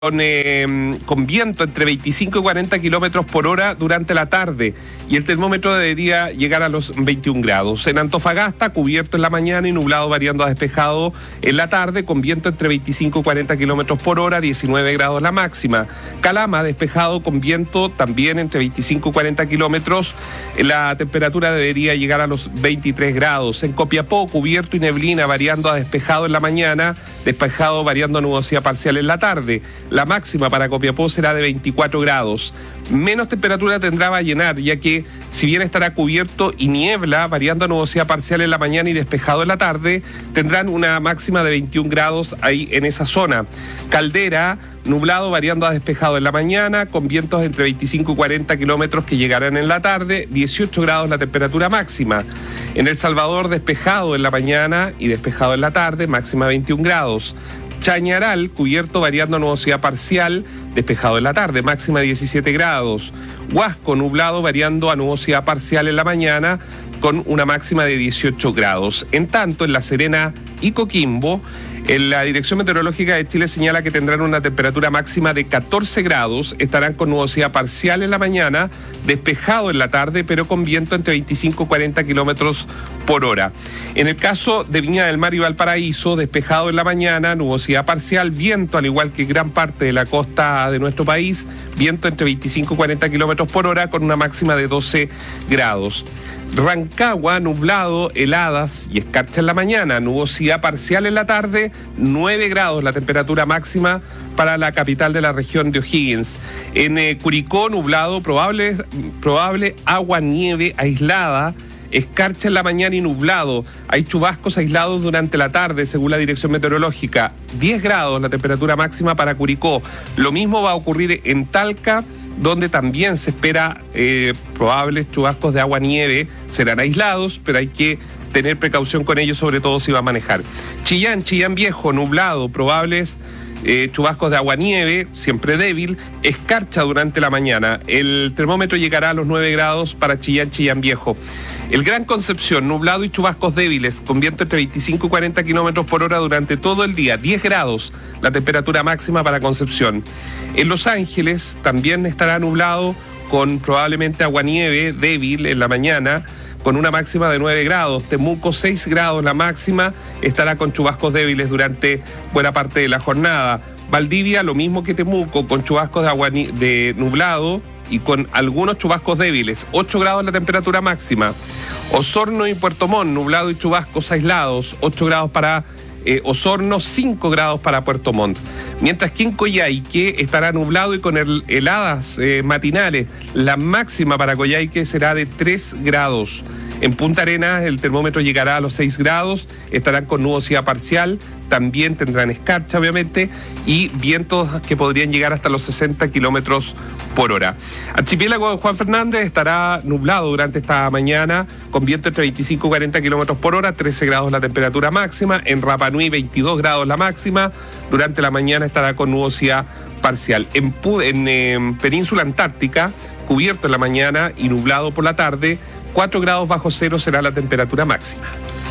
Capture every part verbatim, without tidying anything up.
Con, eh, con viento entre veinticinco y cuarenta kilómetros por hora durante la tarde, y el termómetro debería llegar a los veintiún grados. En Antofagasta, cubierto en la mañana y nublado variando a despejado en la tarde, con viento entre veinticinco y cuarenta kilómetros por hora, diecinueve grados la máxima. Calama, despejado con viento también entre veinticinco y cuarenta kilómetros, la temperatura debería llegar a los veintitrés grados. En Copiapó, cubierto y neblina variando a despejado en la mañana, despejado variando a nubosidad parcial en la tarde. La máxima para Copiapó será de veinticuatro grados. Menos temperatura tendrá Vallenar, ya que si bien estará cubierto y niebla, variando a nubosidad parcial en la mañana y despejado en la tarde, tendrán una máxima de veintiún grados ahí en esa zona. Caldera, nublado variando a despejado en la mañana, con vientos entre veinticinco y cuarenta kilómetros que llegarán en la tarde, dieciocho grados la temperatura máxima. En El Salvador, despejado en la mañana y despejado en la tarde, máxima veintiún grados. Chañaral, cubierto variando a nubosidad parcial, despejado en la tarde, máxima diecisiete grados. Huasco, nublado variando a nubosidad parcial en la mañana, con una máxima de dieciocho grados. En tanto, en La Serena y Coquimbo, en la Dirección Meteorológica de Chile señala que tendrán una temperatura máxima de catorce grados, estarán con nubosidad parcial en la mañana, despejado en la tarde, pero con viento entre veinticinco y cuarenta kilómetros por hora. En el caso de Viña del Mar y Valparaíso, despejado en la mañana, nubosidad parcial, viento al igual que gran parte de la costa de nuestro país, viento entre veinticinco y cuarenta kilómetros por hora, con una máxima de doce grados. Rancagua, nublado, heladas y escarcha en la mañana, nubosidad parcial en la tarde, nueve grados la temperatura máxima para la capital de la región de O'Higgins. En eh, Curicó, nublado, probable, probable agua, nieve aislada, escarcha en la mañana y nublado. Hay chubascos aislados durante la tarde, según la Dirección Meteorológica. diez grados la temperatura máxima para Curicó. Lo mismo va a ocurrir en Talca, donde también se espera eh, probables chubascos de agua-nieve. Serán aislados, pero hay que tener precaución con ellos, sobre todo si va a manejar. Chillán, Chillán Viejo, nublado, probables eh, chubascos de agua-nieve, siempre débil, escarcha durante la mañana. El termómetro llegará a los nueve grados para Chillán, Chillán Viejo. El Gran Concepción, nublado y chubascos débiles, con viento entre veinticinco y cuarenta kilómetros por hora durante todo el día, diez grados la temperatura máxima para Concepción. En Los Ángeles también estará nublado, con probablemente aguanieve débil en la mañana, con una máxima de nueve grados. Temuco, seis grados la máxima, estará con chubascos débiles durante buena parte de la jornada. Valdivia, lo mismo que Temuco, con chubascos de, aguani- de nublado y con algunos chubascos débiles, ocho grados la temperatura máxima. Osorno y Puerto Montt, nublado y chubascos aislados, ocho grados para eh, Osorno, cinco grados para Puerto Montt. Mientras que en Coyhaique estará nublado y con el, heladas eh, matinales, la máxima para Coyhaique será de tres grados. En Punta Arenas el termómetro llegará a los seis grados, estarán con nubosidad parcial, también tendrán escarcha obviamente, y vientos que podrían llegar hasta los sesenta kilómetros por hora. Archipiélago de Juan Fernández estará nublado durante esta mañana, con viento entre veinticinco y cuarenta kilómetros por hora, trece grados la temperatura máxima. En Rapa Nui, veintidós grados la máxima, durante la mañana estará con nubosidad parcial. En, en, en Península Antártica, cubierto en la mañana y nublado por la tarde, cuatro grados bajo cero será la temperatura máxima.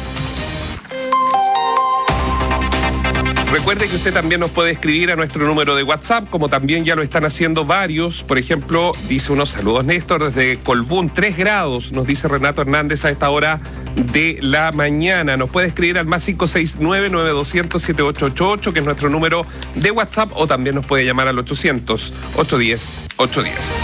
Recuerde que usted también nos puede escribir a nuestro número de WhatsApp, como también ya lo están haciendo varios. Por ejemplo, dice unos saludos Néstor desde Colbún, tres grados, nos dice Renato Hernández a esta hora de la mañana. Nos puede escribir al más cinco seis nueve, nueve dos cero cero, siete ocho ocho ocho, que es nuestro número de WhatsApp, o también nos puede llamar al ochocientos, ochocientos diez, ochocientos diez.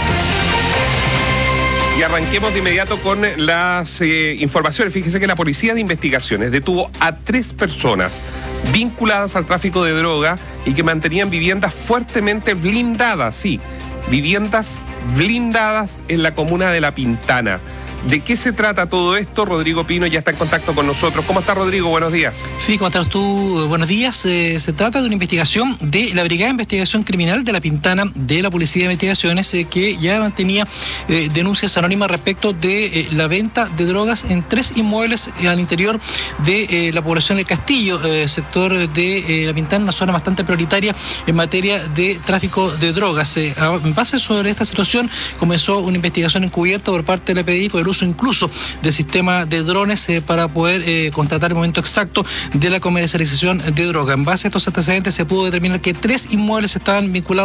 Y arranquemos de inmediato con las eh, informaciones. Fíjese que la Policía de Investigaciones detuvo a tres personas vinculadas al tráfico de droga y que mantenían viviendas fuertemente blindadas, sí, viviendas blindadas en la comuna de La Pintana. ¿De qué se trata todo esto? Rodrigo Pino ya está en contacto con nosotros. ¿Cómo está, Rodrigo? Buenos días. Sí, ¿cómo estás tú? Buenos días. Eh, se trata de una investigación de la Brigada de Investigación Criminal de La Pintana, de la Policía de Investigaciones, eh, que ya mantenía eh, denuncias anónimas respecto de eh, la venta de drogas en tres inmuebles eh, al interior de eh, la población del Castillo, eh, sector de eh, La Pintana, una zona bastante prioritaria en materia de tráfico de drogas. Eh, en base sobre esta situación comenzó una investigación encubierta por parte de la P D I con el el uso incluso del sistema de drones eh, para poder eh, constatar el momento exacto de la comercialización de droga. En base a estos antecedentes se pudo determinar que tres inmuebles estaban vinculados